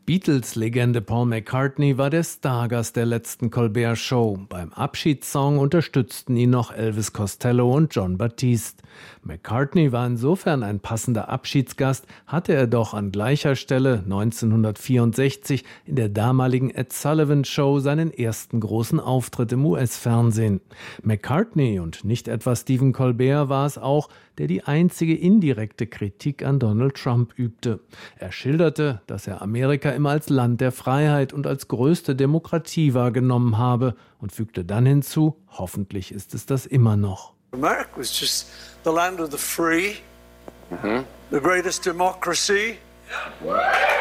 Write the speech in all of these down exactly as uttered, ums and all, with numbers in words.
Beatles-Legende Paul McCartney war der Stargast der letzten Colbert-Show. Beim Abschiedssong unterstützten ihn noch Elvis Costello und Jon Batiste. McCartney war insofern ein passender Abschiedsgast, hatte er doch an gleicher Stelle neunzehnhundertvierundsechzig in der damaligen Ed Sullivan Show seinen ersten großen Auftritt im U S-Fernsehen. McCartney und nicht etwa Stephen Colbert war es auch, der die einzige indirekte Kritik an Donald Trump übte. Er schilderte, dass er Amerika immer als Land der Freiheit und als größte Demokratie wahrgenommen habe und fügte dann hinzu, hoffentlich ist es das immer noch. America was just the land of the free, mm-hmm. the greatest democracy. Mm-hmm.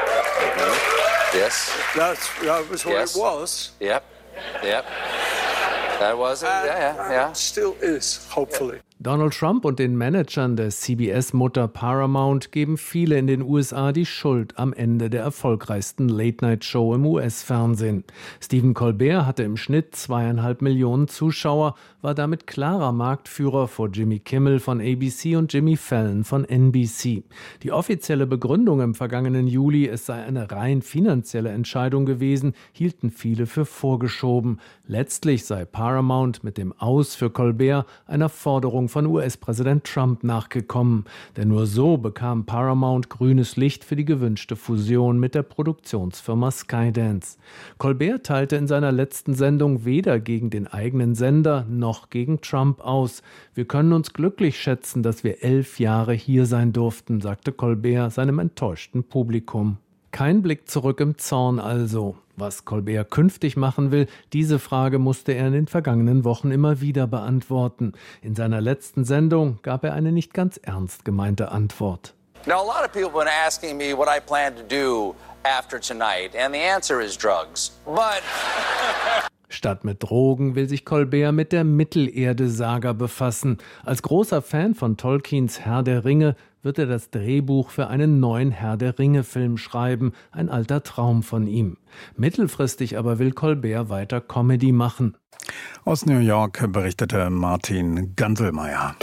Yes. That's, that was what yes. it was. Yep, yep. That was it, and, yeah, yeah, yeah. It still is, hopefully. Donald Trump und den Managern der C B S-Mutter Paramount geben viele in den U S A die Schuld am Ende der erfolgreichsten Late-Night-Show im U S-Fernsehen. Stephen Colbert hatte im Schnitt zweieinhalb Millionen Zuschauer, war damit klarer Marktführer vor Jimmy Kimmel von A B C und Jimmy Fallon von N B C. Die offizielle Begründung im vergangenen Juli, es sei eine rein finanzielle Entscheidung gewesen, hielten viele für vorgeschoben. Letztlich sei Paramount mit dem Aus für Colbert einer Forderung von U S-Präsident Trump nachgekommen. Denn nur so bekam Paramount grünes Licht für die gewünschte Fusion mit der Produktionsfirma Skydance. Colbert teilte in seiner letzten Sendung weder gegen den eigenen Sender noch gegen Trump aus. Wir können uns glücklich schätzen, dass wir elf Jahre hier sein durften, sagte Colbert seinem enttäuschten Publikum. Kein Blick zurück im Zorn also. Was Colbert künftig machen will, diese Frage musste er in den vergangenen Wochen immer wieder beantworten. In seiner letzten Sendung gab er eine nicht ganz ernst gemeinte Antwort. Now, a lot of people have been asking me what I plan to do after tonight, and the answer is drugs. But Statt mit Drogen will sich Colbert mit der Mittelerde-Saga befassen. Als großer Fan von Tolkiens Herr der Ringe wird er das Drehbuch für einen neuen Herr der Ringe-Film schreiben, ein alter Traum von ihm. Mittelfristig aber will Colbert weiter Comedy machen. Aus New York berichtete Martin Ganselmeier.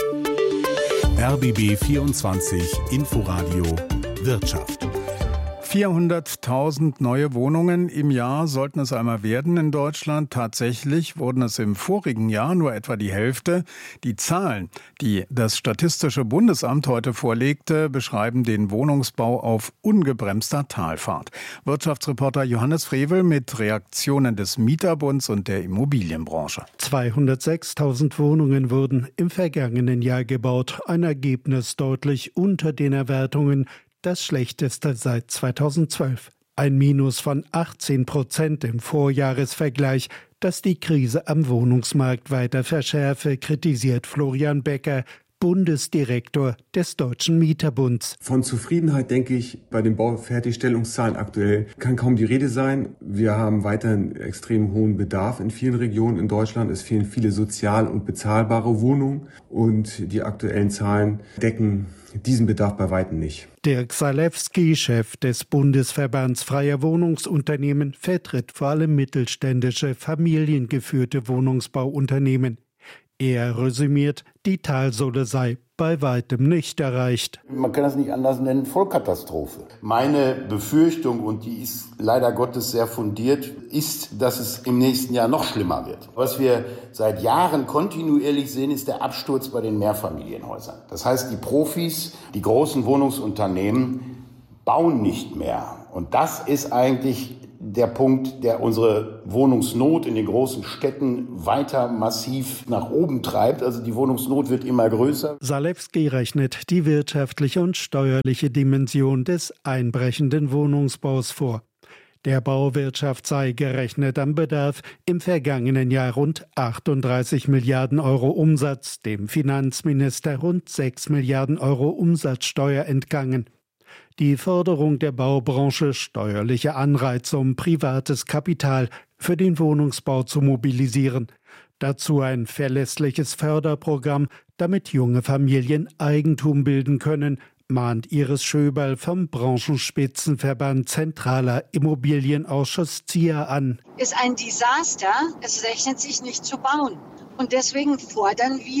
R B B vierundzwanzig Inforadio Wirtschaft. vierhunderttausend neue Wohnungen im Jahr sollten es einmal werden in Deutschland. Tatsächlich wurden es im vorigen Jahr nur etwa die Hälfte. Die Zahlen, die das Statistische Bundesamt heute vorlegte, beschreiben den Wohnungsbau auf ungebremster Talfahrt. Wirtschaftsreporter Johannes Frevel mit Reaktionen des Mieterbunds und der Immobilienbranche. zweihundertsechstausend Wohnungen wurden im vergangenen Jahr gebaut. Ein Ergebnis deutlich unter den Erwartungen. Das schlechteste seit zweitausendzwölf. Ein Minus von achtzehn Prozent im Vorjahresvergleich, das die Krise am Wohnungsmarkt weiter verschärfe, kritisiert Florian Becker, Bundesdirektor des Deutschen Mieterbunds. Von Zufriedenheit, denke ich, bei den Baufertigstellungszahlen aktuell kann kaum die Rede sein. Wir haben weiterhin extrem hohen Bedarf in vielen Regionen in Deutschland. Es fehlen viele sozial und bezahlbare Wohnungen und die aktuellen Zahlen decken diesen Bedarf bei weitem nicht. Dirk Salewski, Chef des Bundesverbands Freier Wohnungsunternehmen, vertritt vor allem mittelständische, familiengeführte Wohnungsbauunternehmen. Er resümiert, die Talsohle sei bei weitem nicht erreicht. Man kann das nicht anders nennen, Vollkatastrophe. Meine Befürchtung, und die ist leider Gottes sehr fundiert, ist, dass es im nächsten Jahr noch schlimmer wird. Was wir seit Jahren kontinuierlich sehen, ist der Absturz bei den Mehrfamilienhäusern. Das heißt, die Profis, die großen Wohnungsunternehmen bauen nicht mehr. Und das ist eigentlich der Punkt, der unsere Wohnungsnot in den großen Städten weiter massiv nach oben treibt. Also die Wohnungsnot wird immer größer. Salewski rechnet die wirtschaftliche und steuerliche Dimension des einbrechenden Wohnungsbaus vor. Der Bauwirtschaft sei gerechnet am Bedarf im vergangenen Jahr rund achtunddreißig Milliarden Euro Umsatz, dem Finanzminister rund sechs Milliarden Euro Umsatzsteuer entgangen. Die Förderung der Baubranche, steuerliche Anreize, um privates Kapital für den Wohnungsbau zu mobilisieren. Dazu ein verlässliches Förderprogramm, damit junge Familien Eigentum bilden können, mahnt Iris Schöberl vom Branchenspitzenverband Zentraler Immobilienausschuss Z I A an. Ist ein Desaster, es rechnet sich nicht zu bauen. Und deswegen fordern wir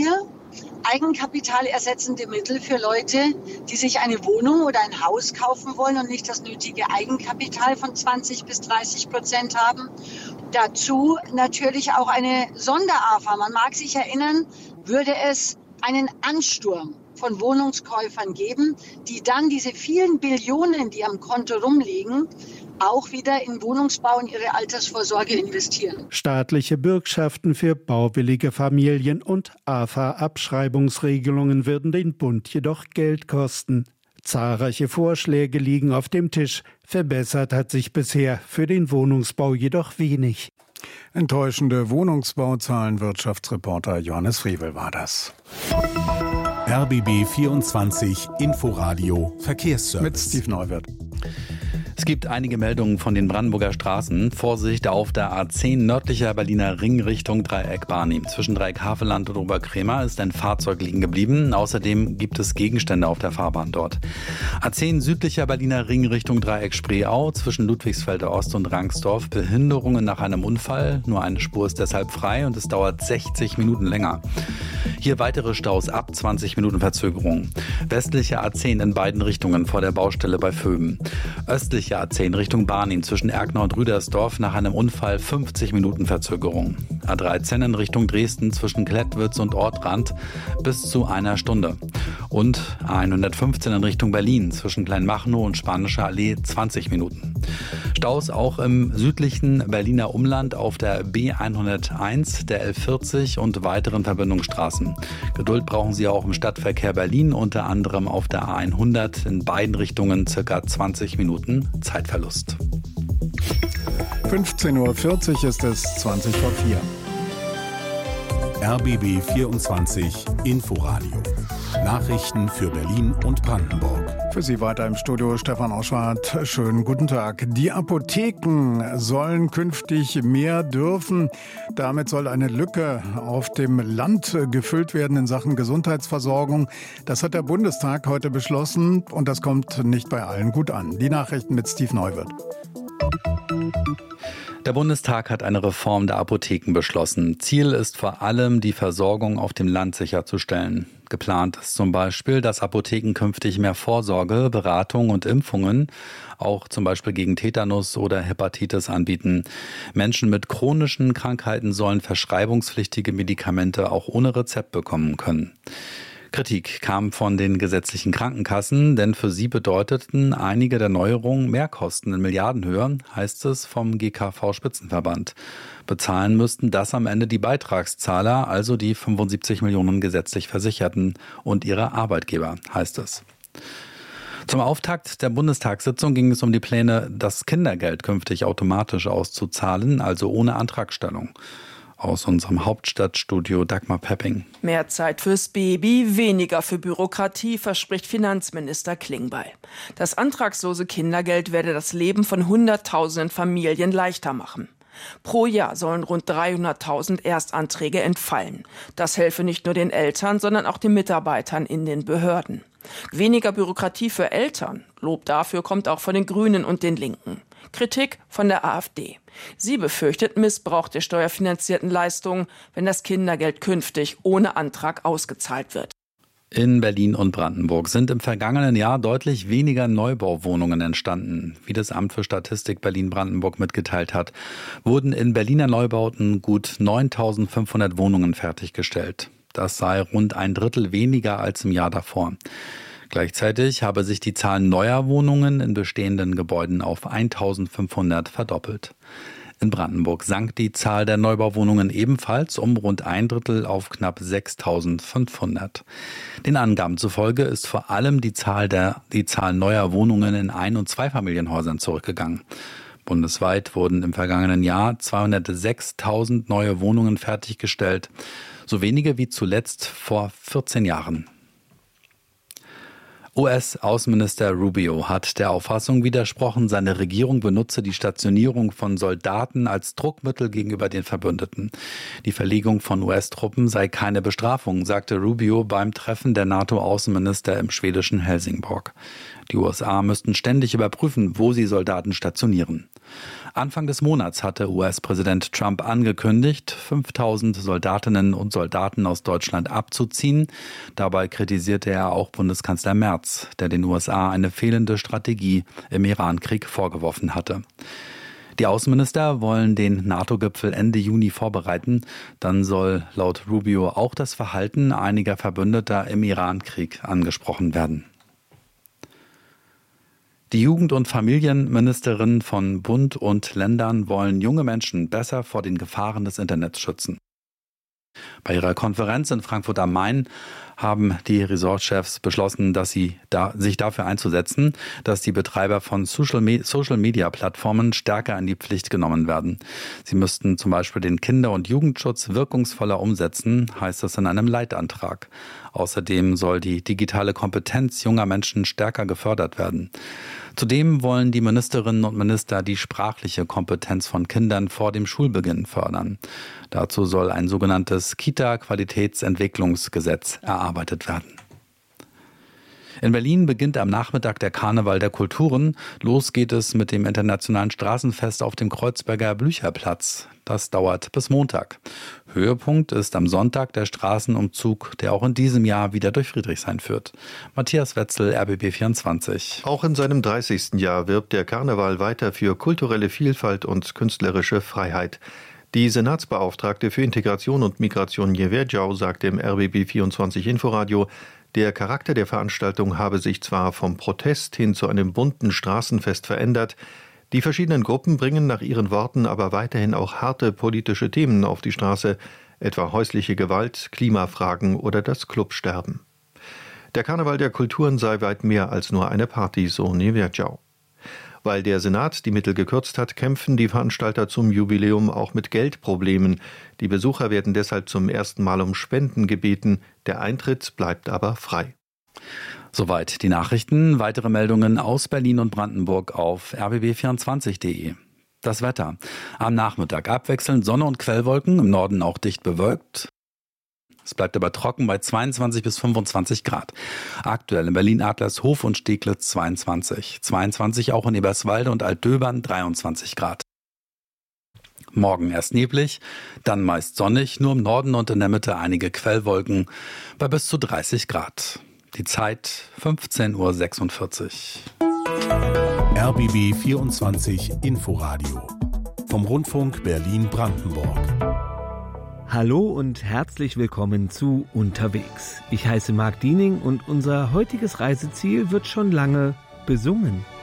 eigenkapitalersetzende Mittel für Leute, die sich eine Wohnung oder ein Haus kaufen wollen und nicht das nötige Eigenkapital von zwanzig bis dreißig Prozent haben. Dazu natürlich auch eine Sonder-A F A. Man mag sich erinnern, würde es einen Ansturm von Wohnungskäufern geben, die dann diese vielen Billionen, die am Konto rumliegen, auch wieder in Wohnungsbau und ihre Altersvorsorge investieren. Staatliche Bürgschaften für bauwillige Familien und A F A-Abschreibungsregelungen würden den Bund jedoch Geld kosten. Zahlreiche Vorschläge liegen auf dem Tisch. Verbessert hat sich bisher für den Wohnungsbau jedoch wenig. Enttäuschende Wohnungsbauzahlen, Wirtschaftsreporter Johannes Frevel war das. R B B vierundzwanzig Inforadio Verkehrsservice. Mit Steve Neuwirth. Es gibt einige Meldungen von den Brandenburger Straßen. Vorsicht auf der A zehn nördlicher Berliner Ring Richtung Dreieck-Barnim. Zwischen Dreieck-Havelland und Oberkrämer ist ein Fahrzeug liegen geblieben. Außerdem gibt es Gegenstände auf der Fahrbahn dort. A zehn südlicher Berliner Ring Richtung Dreieck-Spreeau. Zwischen Ludwigsfelder Ost und Rangsdorf Behinderungen nach einem Unfall. Nur eine Spur ist deshalb frei und es dauert sechzig Minuten länger. Hier weitere Staus ab zwanzig Minuten Verzögerung. Westliche A zehn in beiden Richtungen vor der Baustelle bei Vöben. Östliche A zehn Richtung Barnim zwischen Erkner und Rüdersdorf nach einem Unfall fünfzig Minuten Verzögerung. A dreizehn in Richtung Dresden zwischen Klettwitz und Ortrand bis zu einer Stunde. Und A hundertfünfzehn in Richtung Berlin zwischen Kleinmachnow und Spanische Allee zwanzig Minuten. Staus auch im südlichen Berliner Umland auf der B hunderteins, der L vierzig und weiteren Verbindungsstraßen. Geduld brauchen Sie auch im Stadtverkehr Berlin, unter anderem auf der A hundert in beiden Richtungen circa zwanzig Minuten Zeitverlust. fünfzehn Uhr vierzig ist es, zwanzig vor vier. R B B vierundzwanzig Inforadio. Nachrichten für Berlin und Brandenburg. Für Sie weiter im Studio Stefan Oschwart. Schönen guten Tag. Die Apotheken sollen künftig mehr dürfen. Damit soll eine Lücke auf dem Land gefüllt werden in Sachen Gesundheitsversorgung. Das hat der Bundestag heute beschlossen und das kommt nicht bei allen gut an. Die Nachrichten mit Steve Neuwirth. Der Bundestag hat eine Reform der Apotheken beschlossen. Ziel ist vor allem, die Versorgung auf dem Land sicherzustellen. Geplant ist zum Beispiel, dass Apotheken künftig mehr Vorsorge, Beratung und Impfungen, auch zum Beispiel gegen Tetanus oder Hepatitis, anbieten. Menschen mit chronischen Krankheiten sollen verschreibungspflichtige Medikamente auch ohne Rezept bekommen können. Kritik kam von den gesetzlichen Krankenkassen, denn für sie bedeuteten einige der Neuerungen Mehrkosten in Milliardenhöhe, heißt es vom G K V-Spitzenverband. Bezahlen müssten das am Ende die Beitragszahler, also die fünfundsiebzig Millionen gesetzlich Versicherten und ihre Arbeitgeber, heißt es. Zum Auftakt der Bundestagssitzung ging es um die Pläne, das Kindergeld künftig automatisch auszuzahlen, also ohne Antragstellung. Aus unserem Hauptstadtstudio Dagmar Pepping. Mehr Zeit fürs Baby, weniger für Bürokratie, verspricht Finanzminister Klingbeil. Das antragslose Kindergeld werde das Leben von Hunderttausenden Familien leichter machen. Pro Jahr sollen rund dreihunderttausend Erstanträge entfallen. Das helfe nicht nur den Eltern, sondern auch den Mitarbeitern in den Behörden. Weniger Bürokratie für Eltern. Lob dafür kommt auch von den Grünen und den Linken. Kritik von der AfD. Sie befürchtet Missbrauch der steuerfinanzierten Leistungen, wenn das Kindergeld künftig ohne Antrag ausgezahlt wird. In Berlin und Brandenburg sind im vergangenen Jahr deutlich weniger Neubauwohnungen entstanden. Wie das Amt für Statistik Berlin-Brandenburg mitgeteilt hat, wurden in Berliner Neubauten gut neuntausendfünfhundert Wohnungen fertiggestellt. Das sei rund ein Drittel weniger als im Jahr davor. Gleichzeitig habe sich die Zahl neuer Wohnungen in bestehenden Gebäuden auf eintausendfünfhundert verdoppelt. In Brandenburg sank die Zahl der Neubauwohnungen ebenfalls um rund ein Drittel auf knapp sechstausendfünfhundert. Den Angaben zufolge ist vor allem die Zahl der die Zahl neuer Wohnungen in Ein- und Zweifamilienhäusern zurückgegangen. Bundesweit wurden im vergangenen Jahr zweihundertsechstausend neue Wohnungen fertiggestellt, so wenige wie zuletzt vor vierzehn Jahren. U S-Außenminister Rubio hat der Auffassung widersprochen, seine Regierung benutze die Stationierung von Soldaten als Druckmittel gegenüber den Verbündeten. Die Verlegung von U S-Truppen sei keine Bestrafung, sagte Rubio beim Treffen der NATO-Außenminister im schwedischen Helsingborg. Die U S A müssten ständig überprüfen, wo sie Soldaten stationieren. Anfang des Monats hatte U S-Präsident Trump angekündigt, fünftausend Soldatinnen und Soldaten aus Deutschland abzuziehen. Dabei kritisierte er auch Bundeskanzler Merz, der den U S A eine fehlende Strategie im Iran-Krieg vorgeworfen hatte. Die Außenminister wollen den NATO-Gipfel Ende Juni vorbereiten. Dann soll laut Rubio auch das Verhalten einiger Verbündeter im Iran-Krieg angesprochen werden. Die Jugend- und Familienministerinnen von Bund und Ländern wollen junge Menschen besser vor den Gefahren des Internets schützen. Bei ihrer Konferenz in Frankfurt am Main haben die Resortchefs beschlossen, dass sie da, sich dafür einzusetzen, dass die Betreiber von Social-Media-Plattformen stärker in die Pflicht genommen werden. Sie müssten zum Beispiel den Kinder- und Jugendschutz wirkungsvoller umsetzen, heißt es in einem Leitantrag. Außerdem soll die digitale Kompetenz junger Menschen stärker gefördert werden. Zudem wollen die Ministerinnen und Minister die sprachliche Kompetenz von Kindern vor dem Schulbeginn fördern. Dazu soll ein sogenanntes Kita-Qualitätsentwicklungsgesetz erarbeitet werden. In Berlin beginnt am Nachmittag der Karneval der Kulturen. Los geht es mit dem internationalen Straßenfest auf dem Kreuzberger Blücherplatz. Das dauert bis Montag. Höhepunkt ist am Sonntag der Straßenumzug, der auch in diesem Jahr wieder durch Friedrichshain führt. Matthias Wetzel, R B B vierundzwanzig. Auch in seinem dreißigsten Jahr wirbt der Karneval weiter für kulturelle Vielfalt und künstlerische Freiheit. Die Senatsbeauftragte für Integration und Migration Jeverjau sagt im R B B vierundzwanzig Inforadio, der Charakter der Veranstaltung habe sich zwar vom Protest hin zu einem bunten Straßenfest verändert, die verschiedenen Gruppen bringen nach ihren Worten aber weiterhin auch harte politische Themen auf die Straße, etwa häusliche Gewalt, Klimafragen oder das Clubsterben. Der Karneval der Kulturen sei weit mehr als nur eine Party, so Jeverjau. Weil der Senat die Mittel gekürzt hat, kämpfen die Veranstalter zum Jubiläum auch mit Geldproblemen. Die Besucher werden deshalb zum ersten Mal um Spenden gebeten. Der Eintritt bleibt aber frei. Soweit die Nachrichten. Weitere Meldungen aus Berlin und Brandenburg auf r b b vierundzwanzig punkt de. Das Wetter. Am Nachmittag abwechselnd Sonne und Quellwolken, im Norden auch dicht bewölkt. Es bleibt aber trocken bei zweiundzwanzig bis fünfundzwanzig Grad. Aktuell in Berlin-Adlershof und Steglitz zweiundzwanzig. zweiundzwanzig auch in Eberswalde und Altdöbern dreiundzwanzig Grad. Morgen erst neblig, dann meist sonnig, nur im Norden und in der Mitte einige Quellwolken bei bis zu dreißig Grad. Die Zeit fünfzehn Uhr sechsundvierzig. R B B vierundzwanzig Inforadio vom Rundfunk Berlin-Brandenburg. Hallo und herzlich willkommen zu Unterwegs. Ich heiße Marc Diening und unser heutiges Reiseziel wird schon lange besungen.